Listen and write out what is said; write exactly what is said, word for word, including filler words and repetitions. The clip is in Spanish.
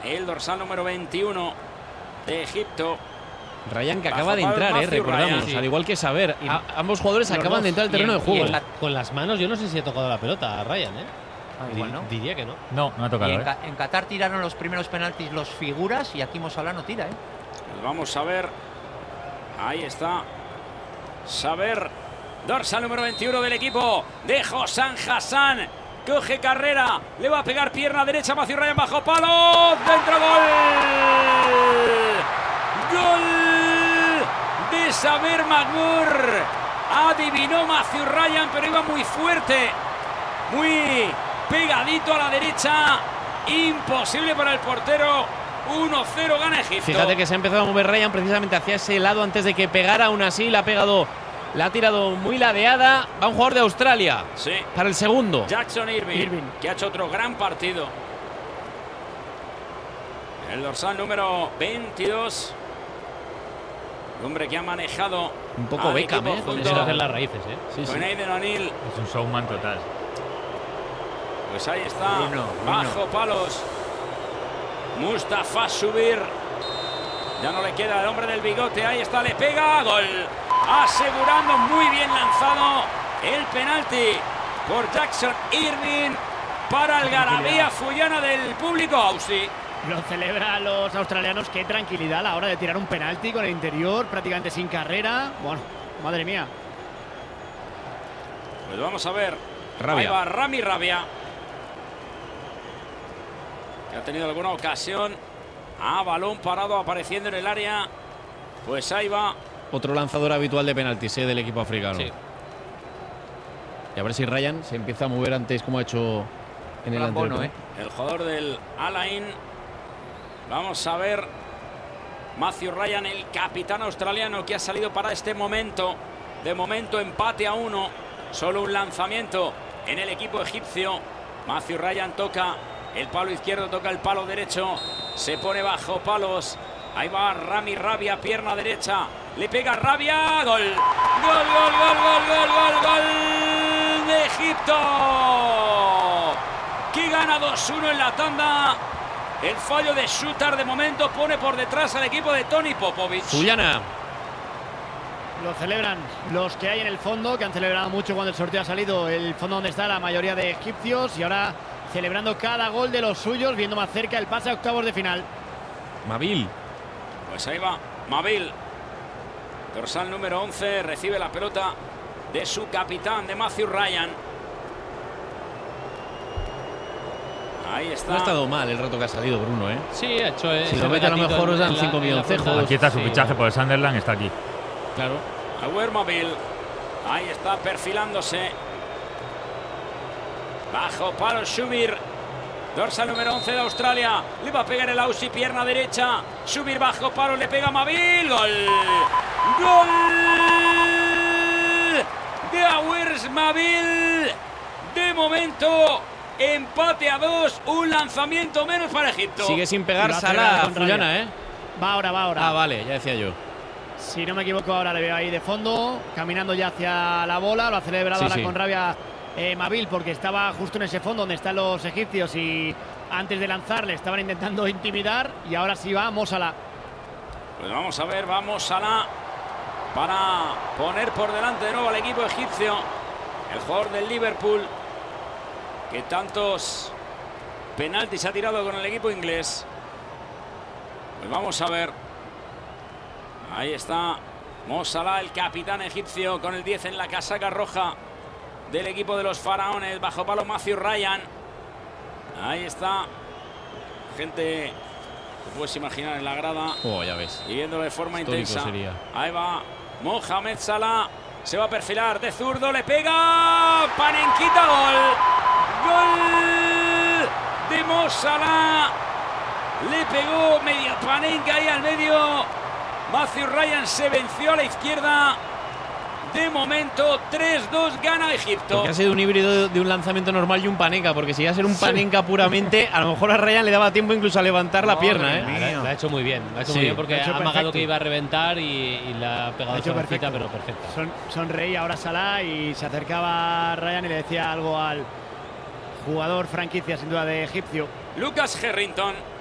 el dorsal número veintiuno de Egipto. Ryan, que acaba de entrar, eh, recordamos, Ryan, sí. al igual que Saber. A, ambos jugadores acaban dos, de entrar al terreno en, de juego. La, con las manos, yo no sé si he tocado la pelota a Ryan, ¿eh? Ah, igual, ¿no? Diría que no. No, no ha tocado. En, ¿eh? Ca en Qatar tiraron los primeros penaltis los figuras y aquí Mo Salah no tira, ¿eh? Pues vamos a ver. Ahí está. Saber, dorsal número veintiuno del equipo de Hossam Hassan. Coge carrera, le va a pegar pierna derecha, Matthew Ryan bajo palo, dentro, gol. Gol de Saber Maghmour. Adivinó Matthew Ryan, pero iba muy fuerte, muy pegadito a la derecha. Imposible para el portero. uno cero gana Egipto. Fíjate que se ha empezado a mover Ryan precisamente hacia ese lado antes de que pegara. Aún así la ha pegado, la ha tirado muy ladeada. Va un jugador de Australia. Sí. Para el segundo. Jackson Irving, Irving, que ha hecho otro gran partido. El dorsal número veintidós. El hombre que ha manejado un poco Beckham, ¿eh? Con eso hacer las raíces, ¿eh? Sí, con sí. Aiden O'Neill. Es un showman total. Pues ahí está. Bruno, bajo Bruno. palos. Mustafa Subir. Ya no le queda el hombre del bigote. Ahí está, le pega. Gol. Asegurando muy bien lanzado el penalti por Jackson Irving para el Garabía Fullana del público Aussie. Lo celebran los australianos. Qué tranquilidad a la hora de tirar un penalti con el interior, prácticamente sin carrera. Bueno, madre mía. Pues vamos a ver. Rabia. Ahí va Rami Rabia, que ha tenido alguna ocasión a balón parado apareciendo en el área. Pues ahí va. Otro lanzador habitual de penaltis, ¿eh? Del equipo africano. Sí. Y a ver si Ryan se empieza a mover antes como ha hecho en el anterior. Bono, ¿eh? El jugador del Al-Ain. Vamos a ver. Matthew Ryan, el capitán australiano, que ha salido para este momento. De momento empate a uno. Solo un lanzamiento en el equipo egipcio. Matthew Ryan toca el palo izquierdo, toca el palo derecho. Se pone bajo palos. Ahí va Rami Rabia, pierna derecha. Le pega Rabia. Gol. Gol, gol, gol, gol, gol, gol, gol de Egipto, que gana dos uno en la tanda. El fallo de Shooter de momento pone por detrás al equipo de Tony Popovic. Fullana. Lo celebran los que hay en el fondo, que han celebrado mucho cuando el sorteo ha salido. El fondo donde está la mayoría de egipcios. Y ahora celebrando cada gol de los suyos, viendo más cerca el pase a octavos de final. Mabil. Pues ahí va Mabil. Dorsal número once. Recibe la pelota de su capitán, de Matthew Ryan. Ahí está. No ha estado mal el rato que ha salido Bruno, ¿eh? Sí, ha hecho. Eh, si lo mete a lo mejor os dan cinco milloncejos. Aquí está su sí, fichaje bueno. por el Sunderland, está aquí. Claro. Awer Mabil. Ahí está perfilándose. Bajo palo Shubir. Dorsal número once de Australia. Le va a pegar el Aussie, pierna derecha. Shubir bajo palo, le pega Mabil. Gol. Gol de Awer Mabil. De momento, empate a dos. Un lanzamiento menos para Egipto. Sigue sin pegar Lo hace Salah, con Fullana, ¿eh? Va ahora, va ahora. Ah, vale, ya decía yo. Si no me equivoco, ahora le veo ahí de fondo, caminando ya hacia la bola. Lo ha celebrado Sí, ahora sí. con rabia eh, Mabil, porque estaba justo en ese fondo donde están los egipcios y antes de lanzar le estaban intentando intimidar. Y ahora sí va Mo Salah. Pues vamos a ver, vamos Salah para poner por delante de nuevo al equipo egipcio. El jugador del Liverpool, que tantos penaltis ha tirado con el equipo inglés. Pues vamos a ver. Ahí está Mo Salah, el capitán egipcio, con el diez en la casaca roja del equipo de los faraones. Bajo palo Matthew Ryan. Ahí está. Gente, te puedes imaginar en la grada. Oh, ya ves. Y viéndolo de forma Histórico intensa. sería. Ahí va Mohamed Salah. Se va a perfilar de zurdo. Le pega. Panenquita. Gol. Gol de Mo Salah. Le pegó media panenca ahí al medio. Matthew Ryan se venció a la izquierda. De momento, tres dos gana Egipto. Porque ha sido un híbrido de un lanzamiento normal y un panenca. Porque si iba a ser un panenca puramente, a lo mejor a Ryan le daba tiempo incluso a levantar la pierna, ¿eh? La, la ha hecho muy bien. La ha hecho Sí. muy bien porque Lo ha hecho ha amagado perfecto. que iba a reventar y, y la ha pegado Lo ha hecho suavecita, perfecto. pero perfecta. Son, sonreía ahora Salah y se acercaba a Ryan y le decía algo al jugador franquicia, sin duda, de egipcio. Lucas Harrington.